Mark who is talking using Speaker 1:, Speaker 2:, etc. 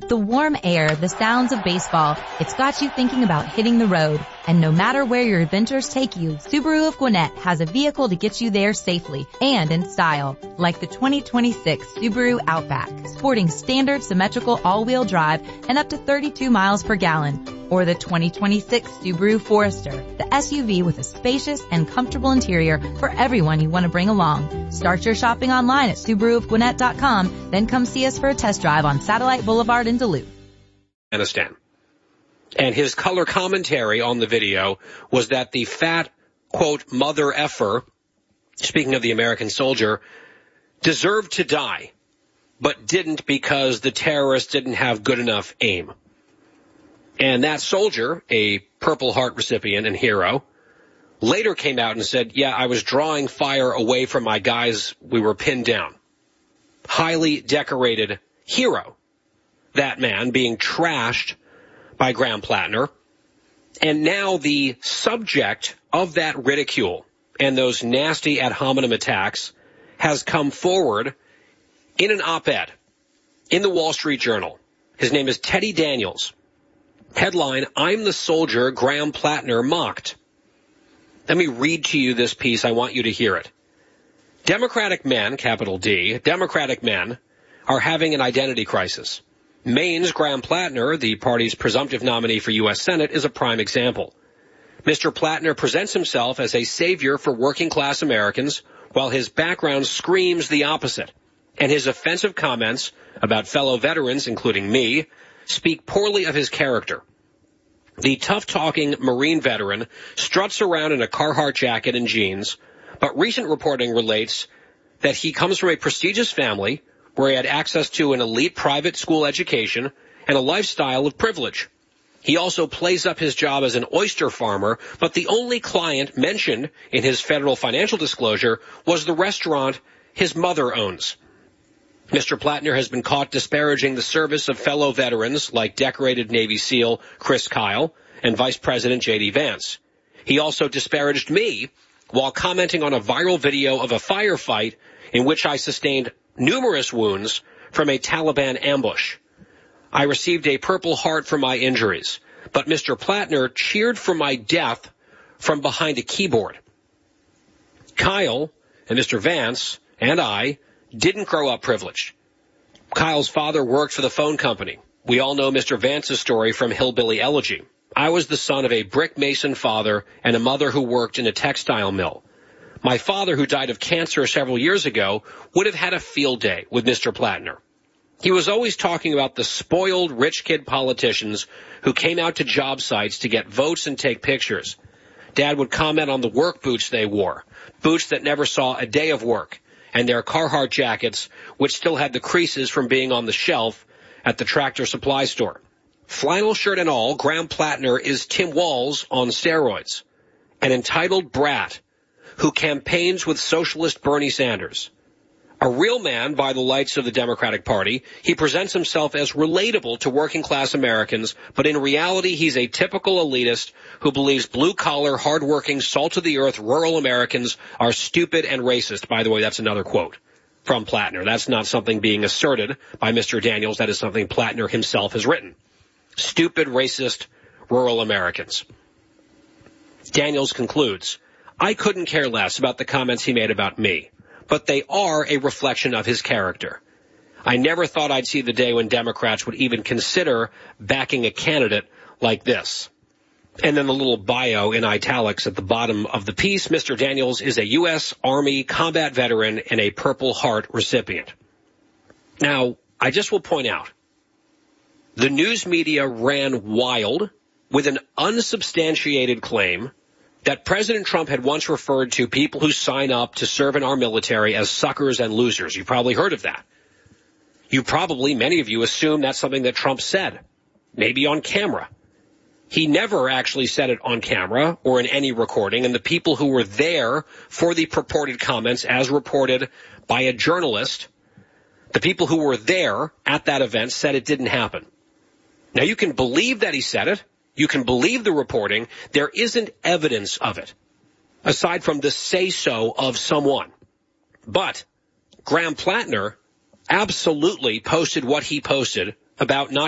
Speaker 1: the warm air, the sounds of baseball, it's got you thinking about hitting the road. And no matter where your adventures take you, Subaru of Gwinnett has a vehicle to get you there safely and in style. Like the 2026 Subaru Outback, sporting standard symmetrical all-wheel drive and up to 32 miles per gallon. Or the 2026 Subaru Forester, the SUV with a spacious and comfortable interior for everyone you want to bring along. Start your shopping online at SubaruofGwinnett.com, then come see us for a test drive on Satellite Boulevard in Duluth.
Speaker 2: Afghanistan. And his color commentary on the video was that the fat, quote, mother effer, speaking of the American soldier, deserved to die, but didn't because the terrorists didn't have good enough aim. And that soldier, a Purple Heart recipient and hero, later came out and said, yeah, I was drawing fire away from my guys. We were pinned down. Highly decorated hero. That man being trashed by Graham Plattner. And now the subject of that ridicule and those nasty ad hominem attacks has come forward in an op-ed in the Wall Street Journal. His name is Teddy Daniels. Headline, I'm the soldier Graham Plattner mocked. Let me read to you this piece. I want you to hear it. Democratic men, capital D, Democratic men are having an identity crisis. Maine's Graham Plattner, the party's presumptive nominee for U.S. Senate, is a prime example. Mr. Plattner presents himself as a savior for working-class Americans, while his background screams the opposite. And his offensive comments about fellow veterans, including me, speak poorly of his character. The tough-talking Marine veteran struts around in a Carhartt jacket and jeans, but recent reporting relates that he comes from a prestigious family where he had access to an elite private school education and a lifestyle of privilege. He also plays up his job as an oyster farmer, but the only client mentioned in his federal financial disclosure was the restaurant his mother owns. Mr. Plattner has been caught disparaging the service of fellow veterans like decorated Navy SEAL Chris Kyle and Vice President J.D. Vance. He also disparaged me while commenting on a viral video of a firefight in which I sustained numerous wounds from a Taliban ambush. I received a Purple Heart for my injuries, but Mr. Plattner cheered for my death from behind a keyboard. Kyle and Mr. Vance and I didn't grow up privileged. Kyle's father worked for the phone company. We all know Mr. Vance's story from Hillbilly Elegy. I was the son of a brick mason father and a mother who worked in a textile mill. My father, who died of cancer several years ago, would have had a field day with Mr. Plattner. He was always talking about the spoiled rich kid politicians who came out to job sites to get votes and take pictures. Dad would comment on the work boots they wore, boots that never saw a day of work, and their Carhartt jackets, which still had the creases from being on the shelf at the Tractor Supply store. Flannel shirt and all, Graham Plattner is Tim Walz on steroids, an entitled brat who campaigns with socialist Bernie Sanders. A real man by the lights of the Democratic Party, he presents himself as relatable to working-class Americans, but in reality he's a typical elitist who believes blue-collar, hard-working, salt-of-the-earth rural Americans are stupid and racist. By the way, that's another quote from Plattner. That's not something being asserted by Mr. Daniels. That is something Plattner himself has written. Stupid, racist, rural Americans. Daniels concludes, I couldn't care less about the comments he made about me, but they are a reflection of his character. I never thought I'd see the day when Democrats would even consider backing a candidate like this. And then the little bio in italics at the bottom of the piece, Mr. Daniels is a U.S. Army combat veteran and a Purple Heart recipient. Now, I just will point out, the news media ran wild with an unsubstantiated claim that President Trump had once referred to people who sign up to serve in our military as suckers and losers. You've probably heard of that. Many of you assume that's something that Trump said, maybe on camera. He never actually said it on camera or in any recording, and the people who were there for the purported comments, as reported by a journalist, the people who were there at that event said it didn't happen. Now, you can believe that he said it. You can believe the reporting. There isn't evidence of it, aside from the say-so of someone. But Graham Plattner absolutely posted what he posted about not